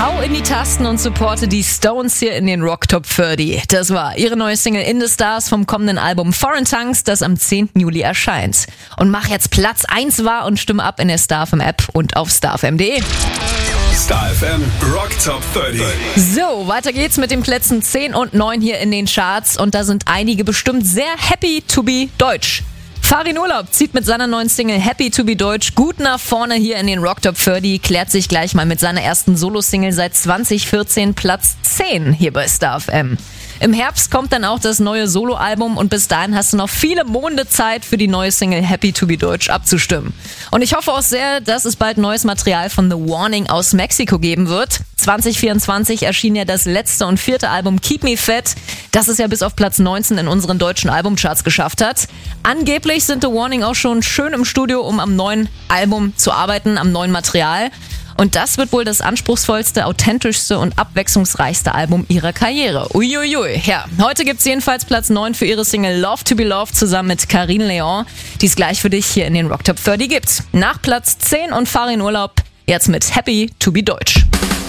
Hau in die Tasten und supporte die Stones hier in den Rock Top 30. Das war ihre neue Single In the Stars vom kommenden Album Foreign Tongues, das am 10. Juli erscheint. Und mach jetzt Platz 1 wahr und stimme ab in der StarFM App und auf starfm.de. StarFM Rock Top 30. So, weiter geht's mit den Plätzen 10 und 9 hier in den Charts und da sind einige bestimmt sehr happy to be deutsch. Farin Urlaub zieht mit seiner neuen Single Happy to be Deutsch gut nach vorne hier in den Rock Top 30, klärt sich gleich mal mit seiner ersten Solo-Single seit 2014 Platz 10 hier bei StarFM. Im Herbst kommt dann auch das neue Soloalbum und bis dahin hast du noch viele Monde Zeit für die neue Single Happy to be Deutsch abzustimmen. Und ich hoffe auch sehr, dass es bald neues Material von The Warning aus Mexiko geben wird. 2024 erschien ja das letzte und 4. Album Keep Me Fat, das es ja bis auf Platz 19 in unseren deutschen Albumcharts geschafft hat. Angeblich sind The Warning auch schon schön im Studio, um am neuen Album zu arbeiten, am neuen Material. Und das wird wohl das anspruchsvollste, authentischste und abwechslungsreichste Album ihrer Karriere. Uiuiui. Ja, heute gibt's jedenfalls Platz 9 für ihre Single Love to be Loved zusammen mit Karine Leon, die es gleich für dich hier in den Rock Top 30 gibt. Nach Platz 10 und Farin Urlaub jetzt mit Happy to be Deutsch.